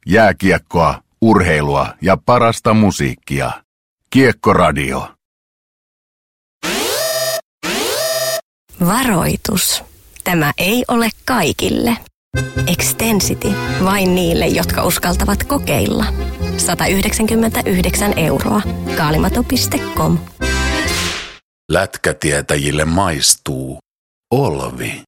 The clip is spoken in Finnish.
jääkiekkoa, urheilua ja parasta musiikkia. Kiekkoradio. Varoitus. Tämä ei ole kaikille. Extensity. Vain niille, jotka uskaltavat kokeilla. 199 €. Kaalimato.com. Lätkätietäjille maistuu Olvi.